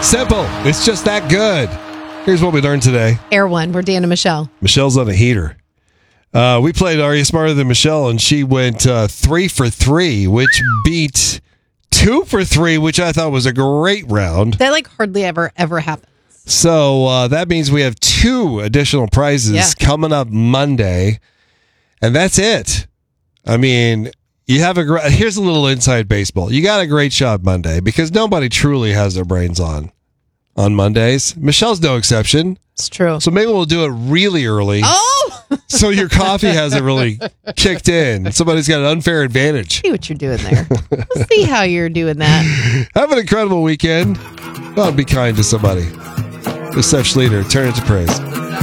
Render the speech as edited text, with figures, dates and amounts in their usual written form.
Simple. It's just that good. Here's what we learned today. Air One. We're Dan and Michelle. Michelle's on a heater. We played Are You Smarter Than Michelle, and she went 3 for 3, which beat 2 for 3, which I thought was a great round. That hardly ever happens. So that means we have 2 additional prizes coming up Monday, and that's it. I mean, you have here's a little inside baseball. You got a great shot Monday because nobody truly has their brains on Mondays. Michelle's no exception. It's true. So maybe we'll do it really early. Oh! So your coffee hasn't really kicked in. Somebody's got an unfair advantage. See what you're doing there. We'll see how you're doing that. Have an incredible weekend. Well, be kind to somebody. The Steph Schleter, turn it to praise.